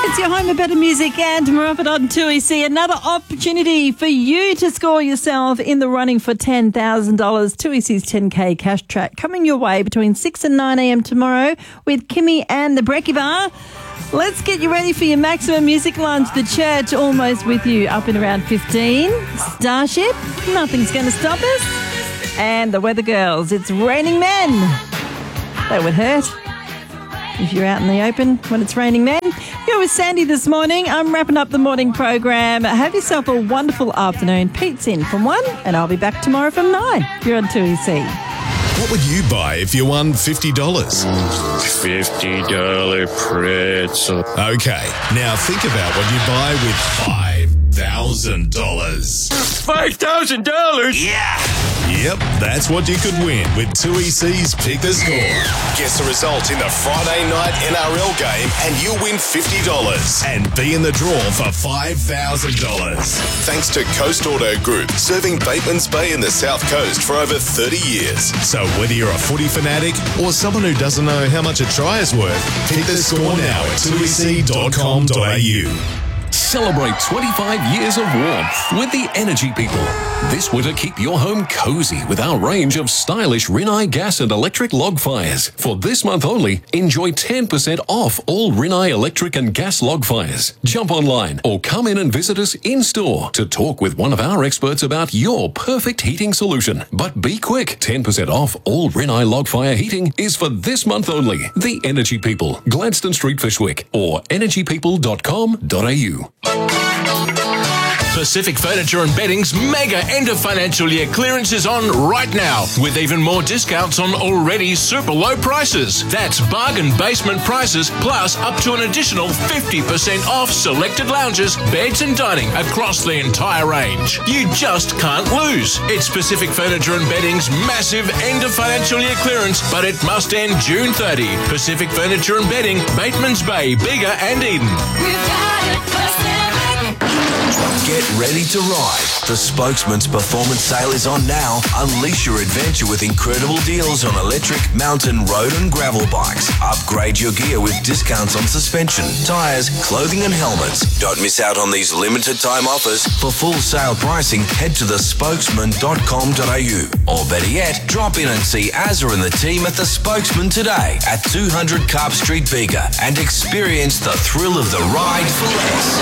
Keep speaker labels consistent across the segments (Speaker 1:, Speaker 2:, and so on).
Speaker 1: It's your home of better music and Moruffet on 2EC. Another opportunity for you to score yourself in the running for $10,000. 2EC's 10K cash track coming your way between 6 and 9 a.m. tomorrow with Kimmy and the Brekkie Bar. Let's get you ready for your maximum music lunch. The Church almost with you up in around 15. Starship, nothing's going to stop us. And the Weather Girls, it's Raining Men. That would hurt if you're out in the open when it's raining men. You're with Sandy this morning. I'm wrapping up the morning program. Have yourself a wonderful afternoon. Pete's in from 1 and I'll be back tomorrow from 9. You're on 2EC.
Speaker 2: What would you buy if you won $50?
Speaker 3: $50 pretzel.
Speaker 2: Okay, now think about what you buy with $5,000.
Speaker 3: $5,000?
Speaker 2: Yeah! Yep, that's what you could win with 2EC's Pick the Score. Guess the result in the Friday night NRL game and you'll win $50 and be in the draw for $5,000. Thanks to Coast Auto Group, serving Bateman's Bay in the South Coast for over 30 years. So whether you're a footy fanatic or someone who doesn't know how much a try is worth, pick the score now at 2ec.com.au.
Speaker 4: Celebrate 25 years of warmth with the Energy People. This winter, keep your home cozy with our range of stylish Rinnai gas and electric log fires. For this month only, enjoy 10% off all Rinnai electric and gas log fires. Jump online or come in and visit us in-store to talk with one of our experts about your perfect heating solution. But be quick, 10% off all Rinnai log fire heating is for this month only. The Energy People, Gladstone Street, Fishwick, or energypeople.com.au.
Speaker 5: Pacific Furniture and Bedding's mega end of financial year clearance is on right now, with even more discounts on already super low prices. That's bargain basement prices plus up to an additional 50% off selected lounges, beds and dining across the entire range. You just can't lose. It's Pacific Furniture and Bedding's massive end of financial year clearance, but it must end June 30. Pacific Furniture and Bedding, Bateman's Bay, Bega and Eden.
Speaker 6: Get ready to ride. The Spokesman's Performance Sale is on now. Unleash your adventure with incredible deals on electric, mountain, road and gravel bikes. Upgrade your gear with discounts on suspension, tyres, clothing and helmets. Don't miss out on these limited time offers. For full sale pricing, head to thespokesman.com.au. Or better yet, drop in and see Azza and the team at The Spokesman today at 200 Carp Street, Bega, and experience the thrill of the ride for less.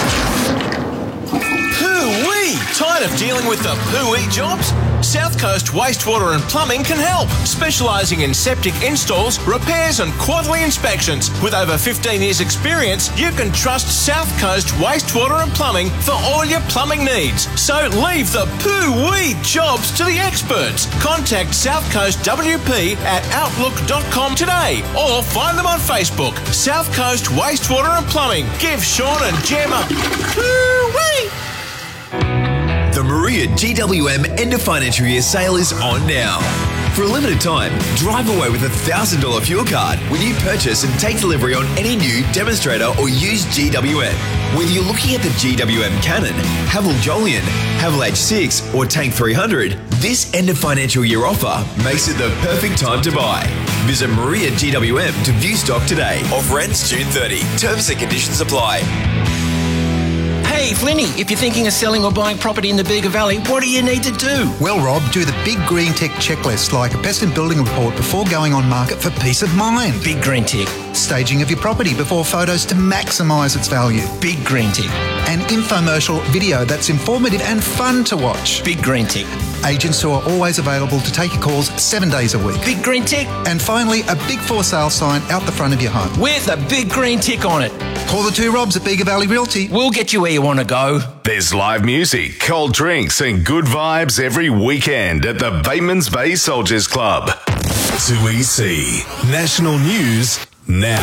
Speaker 5: Hoo-wee! Tired of dealing with the poo-wee jobs? South Coast Wastewater and Plumbing can help, specialising in septic installs, repairs and quarterly inspections. With over 15 years' experience, you can trust South Coast Wastewater and Plumbing for all your plumbing needs. So leave the poo-wee jobs to the experts. Contact South Coast WP at outlook.com today or find them on Facebook. South Coast Wastewater and Plumbing. Give Sean and Jem a poo-wee!
Speaker 7: The Maria GWM End of Financial Year Sale is on now. For a limited time, drive away with a $1,000 fuel card when you purchase and take delivery on any new demonstrator or used GWM. Whether you're looking at the GWM Cannon, Haval Jolyon, Haval H6 or Tank 300, this end of financial year offer makes it the perfect time to buy. Visit Maria GWM to view stock today. Offer ends June 30. Terms and conditions apply.
Speaker 8: Hey, Flinny, if you're thinking of selling or buying property in the Bega Valley, what do you need to do?
Speaker 9: Well, Rob, do the Big Green Tick checklist, like a pest and building report before going on market for peace of mind.
Speaker 8: Big Green Tick.
Speaker 9: Staging of your property before photos to maximise its value.
Speaker 8: Big Green Tick.
Speaker 9: An infomercial video that's informative and fun to watch.
Speaker 8: Big Green Tick.
Speaker 9: Agents who are always available to take your calls 7 days a week.
Speaker 8: Big Green Tick.
Speaker 9: And finally, a big for sale sign out the front of your home.
Speaker 8: With a Big Green Tick on it.
Speaker 9: Call the two Robs at Bega Valley Realty.
Speaker 8: We'll get you where you want to go.
Speaker 2: There's live music, cold drinks and good vibes every weekend at the Bateman's Bay Soldiers Club. 2EC. National News now.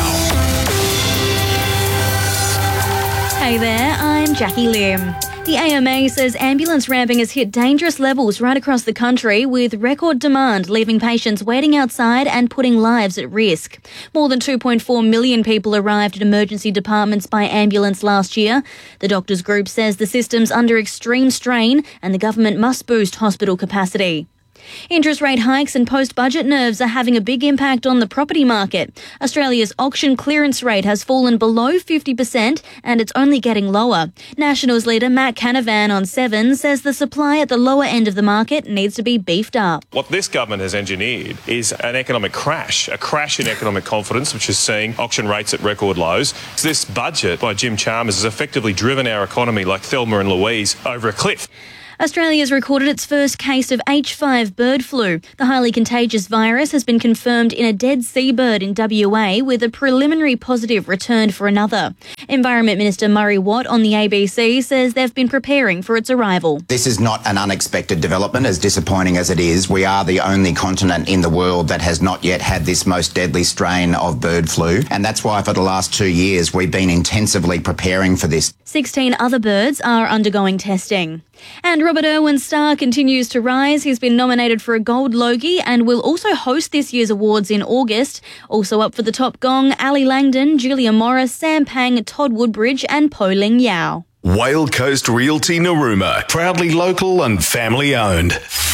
Speaker 10: Hey there, I'm Jackie Lim. The AMA says ambulance ramping has hit dangerous levels right across the country with record demand, leaving patients waiting outside and putting lives at risk. More than 2.4 million people arrived at emergency departments by ambulance last year. The doctors' group says the system's under extreme strain and the government must boost hospital capacity. Interest rate hikes and post-budget nerves are having a big impact on the property market. Australia's auction clearance rate has fallen below 50% and it's only getting lower. Nationals leader Matt Canavan on 7 says the supply at the lower end of the market needs to be beefed up.
Speaker 11: What this government has engineered is an economic crash, a crash in economic confidence, which is seeing auction rates at record lows. This budget by Jim Chalmers has effectively driven our economy like Thelma and Louise over a cliff.
Speaker 10: Australia's recorded its first case of H5 bird flu. The highly contagious virus has been confirmed in a dead seabird in WA, with a preliminary positive returned for another. Environment Minister Murray Watt on the ABC says they've been preparing for its arrival.
Speaker 12: This is not an unexpected development, as disappointing as it is. We are the only continent in the world that has not yet had this most deadly strain of bird flu, and that's why for the last 2 years we've been intensively preparing for this.
Speaker 10: 16 other birds are undergoing testing. And Robert Irwin's star continues to rise. He's been nominated for a Gold Logie and will also host this year's awards in August. Also up for the Top Gong, Ali Langdon, Julia Morris, Sam Pang, Todd Woodbridge and Po Ling Yao.
Speaker 2: Whale Coast Realty Narooma, proudly local and family owned.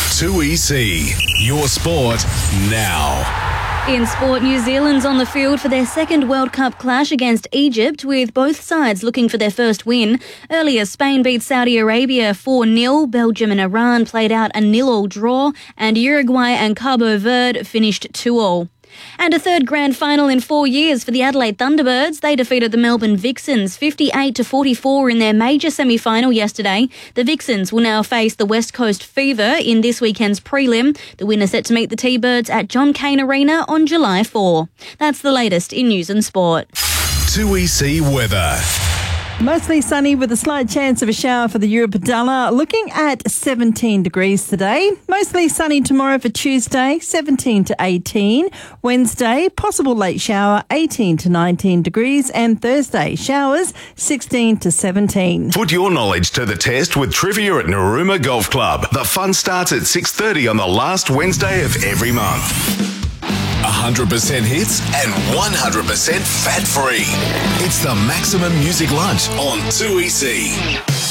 Speaker 2: 2EC, your sport now.
Speaker 10: In sport, New Zealand's on the field for their second World Cup clash against Egypt, with both sides looking for their first win. Earlier, Spain beat Saudi Arabia 4-0, Belgium and Iran played out a 0-0 draw, and Uruguay and Cabo Verde finished 2-2. And a third grand final in 4 years for the Adelaide Thunderbirds. They defeated the Melbourne Vixens 58-44 in their major semi-final yesterday. The Vixens will now face the West Coast Fever in this weekend's prelim. The winner set to meet the T-Birds at John Cain Arena on July 4. That's the latest in news and sport.
Speaker 2: 2EC weather.
Speaker 1: Mostly sunny with a slight chance of a shower for the Europadella. Looking at 17 degrees today. Mostly sunny tomorrow for Tuesday, 17 to 18. Wednesday, possible late shower, 18 to 19 degrees. And Thursday, showers, 16 to 17.
Speaker 2: Put your knowledge to the test with trivia at Narooma Golf Club. The fun starts at 6:30 on the last Wednesday of every month. 100% hits and 100% fat-free. It's the Maximum Music Lunch on 2EC.